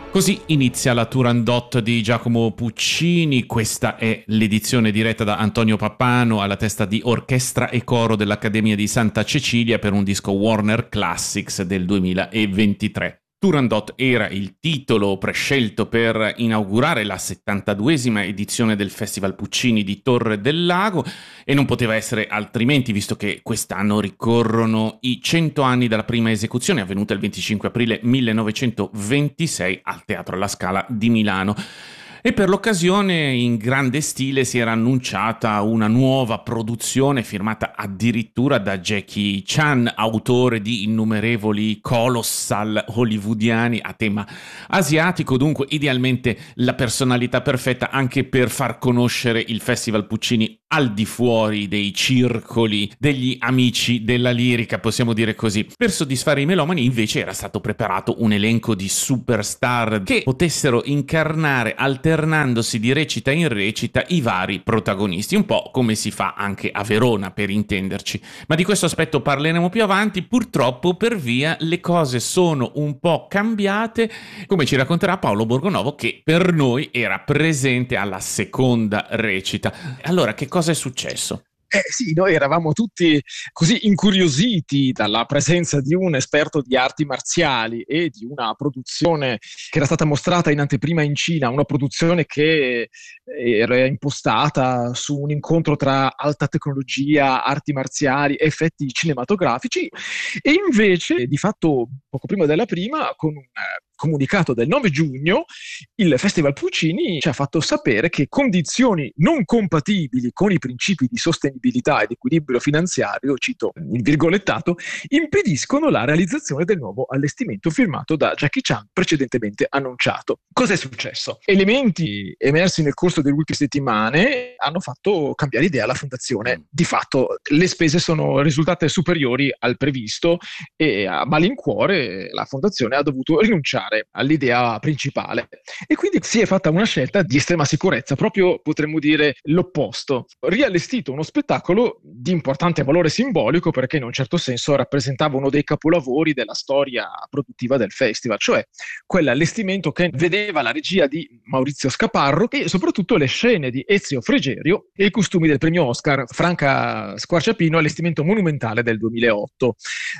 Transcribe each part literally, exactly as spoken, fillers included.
Così inizia la Turandot di Giacomo Puccini. Questa è l'edizione diretta da Antonio Pappano alla testa di orchestra e coro dell'Accademia di Santa Cecilia per un disco Warner Classics del duemilaventitré. Turandot era il titolo prescelto per inaugurare la settantaduesima edizione del Festival Puccini di Torre del Lago e non poteva essere altrimenti, visto che quest'anno ricorrono i cento anni dalla prima esecuzione avvenuta il venticinque aprile millenovecentoventisei al Teatro alla Scala di Milano. E per l'occasione in grande stile si era annunciata una nuova produzione firmata addirittura da Jackie Chan, autore di innumerevoli colossal hollywoodiani a tema asiatico, dunque idealmente la personalità perfetta anche per far conoscere il Festival Puccini al di fuori dei circoli degli amici della lirica, possiamo dire così. Per soddisfare i melomani invece era stato preparato un elenco di superstar che potessero incarnare alternandosi di recita in recita i vari protagonisti, un po' come si fa anche a Verona per intenderci. Ma di questo aspetto parleremo più avanti. Purtroppo per via le cose sono un po' cambiate, come ci racconterà Paolo Borgonovo, che per noi era presente alla seconda recita. Allora, che cosa Cosa è successo? Eh sì, noi eravamo tutti così incuriositi dalla presenza di un esperto di arti marziali e di una produzione che era stata mostrata in anteprima in Cina, una produzione che era impostata su un incontro tra alta tecnologia, arti marziali, effetti cinematografici, e invece di fatto poco prima della prima, con un comunicato del nove giugno, il Festival Puccini ci ha fatto sapere che condizioni non compatibili con i principi di sostenibilità ed equilibrio finanziario, cito il virgolettato, impediscono la realizzazione del nuovo allestimento firmato da Jackie Chan precedentemente annunciato. Cos'è successo? Elementi emersi nel corso delle ultime settimane hanno fatto cambiare idea alla fondazione. Di fatto le spese sono risultate superiori al previsto e a malincuore la fondazione ha dovuto rinunciare all'idea principale e quindi si è fatta una scelta di estrema sicurezza, proprio potremmo dire l'opposto. Riallestito uno spettacolo di importante valore simbolico perché in un certo senso rappresentava uno dei capolavori della storia produttiva del festival, cioè quell'allestimento che vedeva la regia di Maurizio Scaparro e soprattutto le scene di Ezio Frigerio e i costumi del premio Oscar Franca Squarciapino, allestimento monumentale del duemilaotto.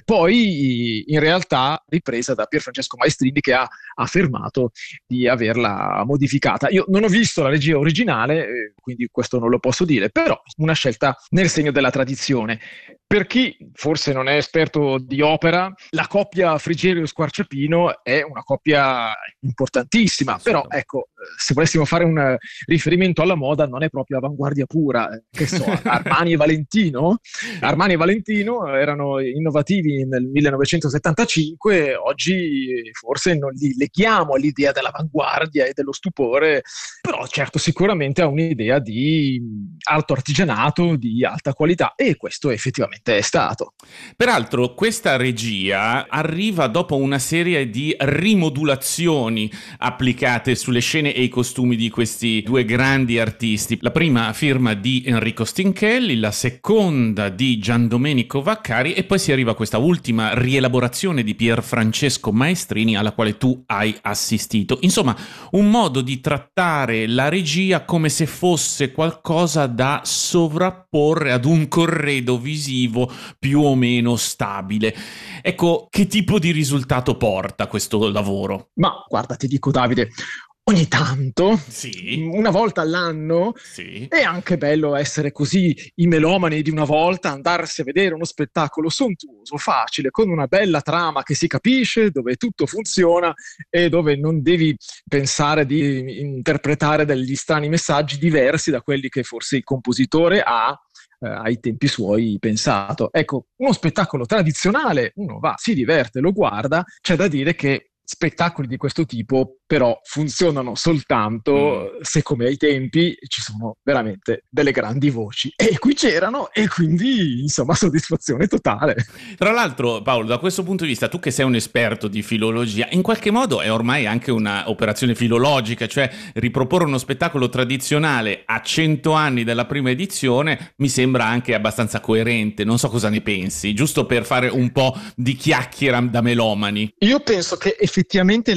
Poi in realtà ripresa da Pierfrancesco Maestrini, che ha affermato di averla modificata. Io non ho visto la regia originale, quindi questo non lo posso dire, però una scelta nel segno della tradizione. Per chi forse non è esperto di opera, la coppia Frigerio-Squarciapino è una coppia importantissima, però ecco, se volessimo fare un riferimento alla moda, non è proprio avanguardia pura. Che so, Armani e Valentino? Armani e Valentino erano innovativi nel millenovecentosettantacinque, oggi forse non li leghiamo all'idea dell'avanguardia e dello stupore, però certo sicuramente ha un'idea di alto artigianato, di alta qualità, e questo effettivamente è stato. Peraltro questa regia arriva dopo una serie di rimodulazioni applicate sulle scene e i costumi di questi due grandi artisti. La prima a firma di Enrico Stinchelli, la seconda di Giandomenico Vaccari e poi si arriva a questa ultima rielaborazione di Pierfrancesco Maestrini alla quale tu hai assistito. Insomma, un modo di trattare la regia come se fosse qualcosa da sovrapporre ad un corredo visivo più o meno stabile. Ecco, che tipo di risultato porta questo lavoro? Ma guarda, ti dico Davide, ogni tanto, sì. una volta all'anno, sì. È anche bello essere così i melomani di una volta, andarsi a vedere uno spettacolo sontuoso, facile, con una bella trama che si capisce, dove tutto funziona e dove non devi pensare di interpretare degli strani messaggi diversi da quelli che forse il compositore ha eh, ai tempi suoi pensato. Ecco, uno spettacolo tradizionale, uno va, si diverte, lo guarda, c'è da dire che spettacoli di questo tipo però funzionano soltanto mm. se, come ai tempi, ci sono veramente delle grandi voci, e qui c'erano, e quindi insomma soddisfazione totale. Tra l'altro, Paolo, da questo punto di vista, tu che sei un esperto di filologia, in qualche modo è ormai anche una operazione filologica, cioè riproporre uno spettacolo tradizionale a cento anni dalla prima edizione mi sembra anche abbastanza coerente. Non so cosa ne pensi, giusto per fare un po' di chiacchiera da melomani. Io penso che effettivamente la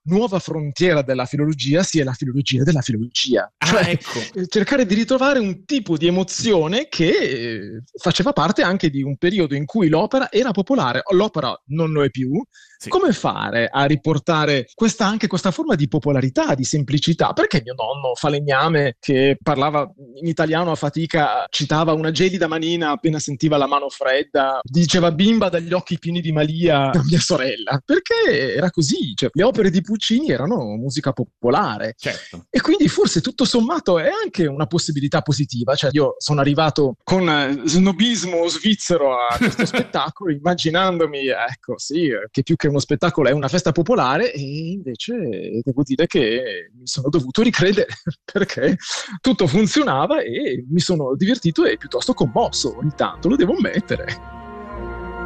nuova frontiera della filologia sia la filologia della filologia. Ah, cioè ecco. cercare di ritrovare un tipo di emozione che eh, faceva parte anche di un periodo in cui l'opera era popolare. L'opera non lo è più. Sì. Come fare a riportare questa, anche questa forma di popolarità, di semplicità? Perché mio nonno Falegname, che parlava in italiano a fatica, citava una gelida manina appena sentiva la mano fredda, diceva bimba dagli occhi pieni di Malia a mia sorella? Perché era così, cioè, le opere di Puccini erano musica popolare. Certo. E quindi forse tutto sommato è anche una possibilità positiva. Cioè, io sono arrivato con eh, snobismo svizzero a questo spettacolo, immaginandomi, ecco, sì, che più che uno spettacolo è una festa popolare, e invece devo dire che mi sono dovuto ricredere perché tutto funzionava e mi sono divertito e piuttosto commosso ogni tanto, lo devo ammettere.